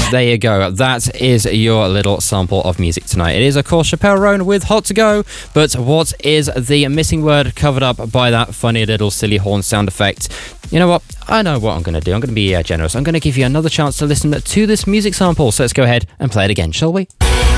There you go. That is your little sample of music tonight. It is, of course, Chappelle Roan with Hot to Go. But what is the missing word covered up by that funny little silly horn sound effect? You know what? I know what I'm going to do. I'm going to be generous. I'm going to give you another chance to listen to this music sample. So let's go ahead and play it again, shall we?